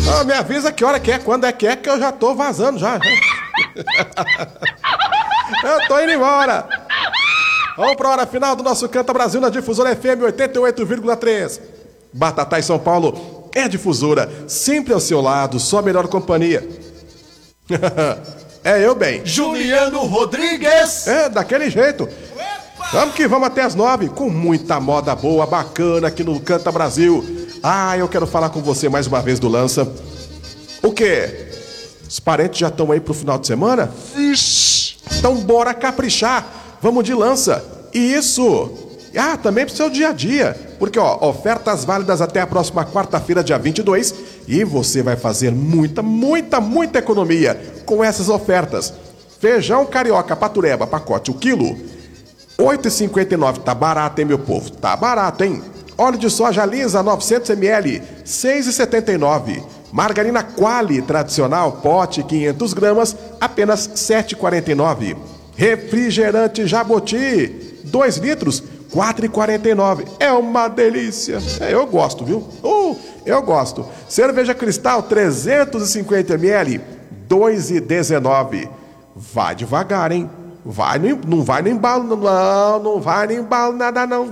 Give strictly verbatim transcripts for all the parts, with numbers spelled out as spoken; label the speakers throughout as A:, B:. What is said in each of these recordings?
A: Oh, me avisa que hora que é, quando é que é, que eu já tô vazando já. Eu tô indo embora. Vamos pra hora final do nosso Canta Brasil na Difusora F M oitenta e oito vírgula três. Batatai em São Paulo é Difusora, sempre ao seu lado, sua melhor companhia. É eu bem.
B: Juliano Rodrigues.
A: É, daquele jeito. Vamos que vamos até as nove, com muita moda boa, bacana aqui no Canta Brasil. Ah, eu quero falar com você mais uma vez do Lança. O quê? Os parentes já estão aí pro final de semana? Ixi. Então bora caprichar. Vamos de Lança. Isso. Ah, também pro seu dia a dia. Porque, ó, ofertas válidas até a próxima quarta-feira, dia vinte e dois. E você vai fazer muita, muita, muita economia com essas ofertas. Feijão carioca patureba, pacote, o quilo, oito reais e cinquenta e nove centavos. Tá barato, hein, meu povo? Tá barato, hein? Óleo de soja lisa, novecentos mililitros, seis reais e setenta e nove centavos. Margarina Quali tradicional, pote, quinhentas gramas, apenas sete reais e quarenta e nove centavos. Refrigerante Jaboti, dois litros, quatro reais e quarenta e nove centavos. É uma delícia. É, eu gosto, viu? Uh, eu gosto. Cerveja Cristal, trezentos e cinquenta mililitros, dois reais e dezenove centavos. Vai devagar, hein? Vai no, não vai no embalo, não, não vai no embalo, nada não.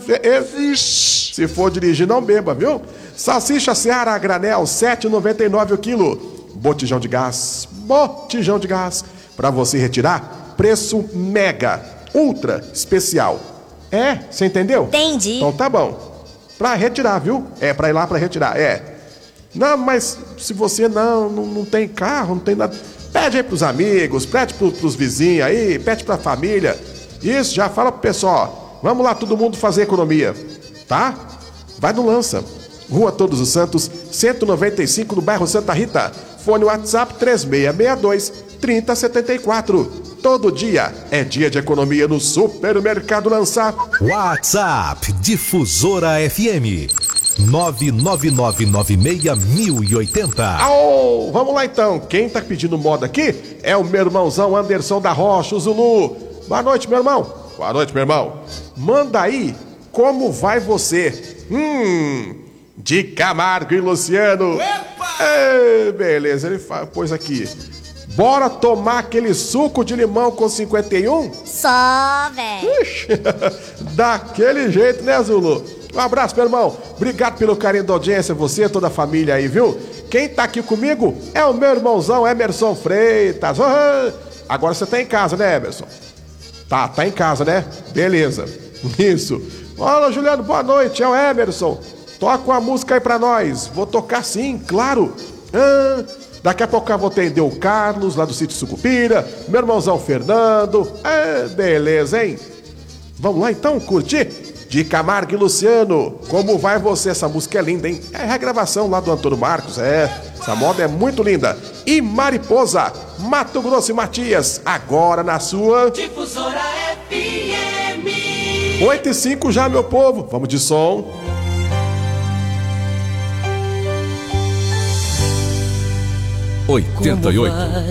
A: Se for dirigir, não beba, viu? Salsicha Seara a granel, sete reais e noventa e nove centavos o quilo. Botijão de gás, botijão de gás. Pra você retirar, preço mega, ultra especial. É, você entendeu?
C: Entendi.
A: Então tá bom. Pra retirar, viu? É, pra ir lá pra retirar, é. Não, mas se você não, não, não tem carro, não tem nada... Pede aí pros amigos, pede pro, pros vizinhos aí, pede pra família. Isso, já fala pro pessoal. Vamos lá, todo mundo fazer economia, tá? Vai no Lança. Rua Todos os Santos, cento e noventa e cinco, no bairro Santa Rita. Fone WhatsApp três seis seis dois, três zero sete quatro. Todo dia é dia de economia no Supermercado Lança.
D: WhatsApp Difusora F M nove nove nove nove seis mil e oitenta.
A: Aô, vamos lá então. Quem tá pedindo moda aqui é o meu irmãozão Anderson da Rocha, o Zulu. Boa noite, meu irmão. Boa noite, meu irmão. Manda aí como vai você. Hum, de Camargo e Luciano. É, beleza, ele pôs aqui. Bora tomar aquele suco de limão com cinquenta e um?
C: Só, velho.
A: Daquele jeito, né, Zulu? Um abraço, meu irmão. Obrigado pelo carinho da audiência, você, toda a família aí, viu? Quem tá aqui comigo é o meu irmãozão Emerson Freitas. Agora você tá em casa, né, Emerson? Tá, tá em casa, né? Beleza. Isso. Olá, Juliano, boa noite. É o Emerson. Toca uma música aí pra nós. Vou tocar sim, claro. Ah, daqui a pouco eu vou atender o Carlos, lá do sítio Sucupira. Meu irmãozão Fernando. É, beleza, hein? Vamos lá então, curtir? De Camargo e Luciano, como vai você? Essa música é linda, hein? É a regravação lá do Antônio Marcos, é. Essa moda é muito linda. E Mariposa, Mato Grosso e Matias, agora na sua
B: Difusora F M.
A: oito e cinco já, meu povo. Vamos de som.
D: oitenta e oito.